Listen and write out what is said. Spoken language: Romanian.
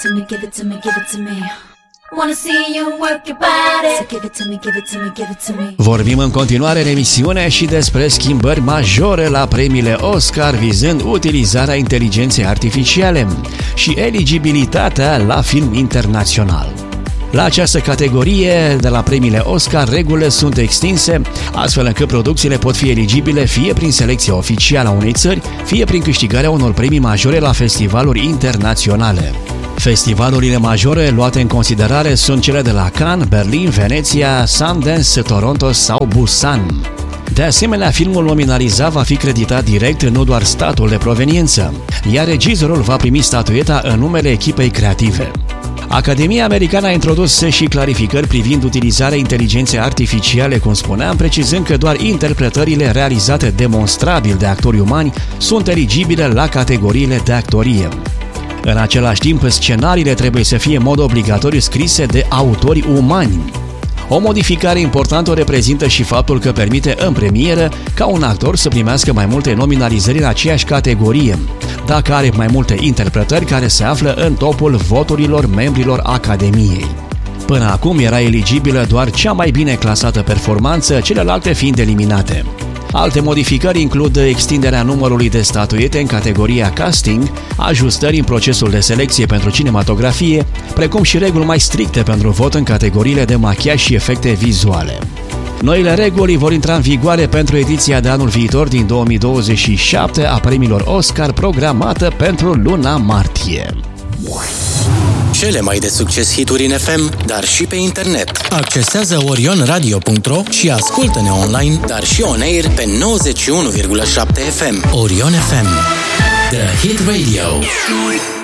To me, give it to me, give it to me. Wanna see you work your body. So give it to me, give it to me, give it to me. Vorbim în continuare în emisiune și despre schimbări majore la premiile Oscar vizând utilizarea inteligenței artificiale și eligibilitatea la film internațional. La această categorie, de la premiile Oscar, regulile sunt extinse, astfel încât producțiile pot fi eligibile fie prin selecția oficială a unei țări, fie prin câștigarea unor premii majore la festivaluri internaționale. Festivalurile majore luate în considerare sunt cele de la Cannes, Berlin, Veneția, Sundance, Toronto sau Busan. De asemenea, filmul nominalizat va fi creditat direct, nu doar statul de proveniență, iar regizorul va primi statueta în numele echipei creative. Academia Americană a introdus și clarificări privind utilizarea inteligenței artificiale, cum spuneam, precizând că doar interpretările realizate demonstrabil de actori umani sunt eligibile la categoriile de actorie. În același timp, scenariile trebuie să fie în mod obligatoriu scrise de autori umani. O modificare importantă o reprezintă și faptul că permite în premieră ca un actor să primească mai multe nominalizări în aceeași categorie, dacă are mai multe interpretări care se află în topul voturilor membrilor Academiei. Până acum era eligibilă doar cea mai bine clasată performanță, celelalte fiind eliminate. Alte modificări includ extinderea numărului de statuete în categoria casting, ajustări în procesul de selecție pentru cinematografie, precum și reguli mai stricte pentru vot în categoriile de machiaj și efecte vizuale. Noile reguli vor intra în vigoare pentru ediția de anul viitor din 2027 a premiilor Oscar, programată pentru luna martie. Cele mai de succes hituri în FM, dar și pe internet. Accesează orionradio.ro și ascultă-ne online, dar și on air pe 91,7 FM. Orion FM, The Hit Radio.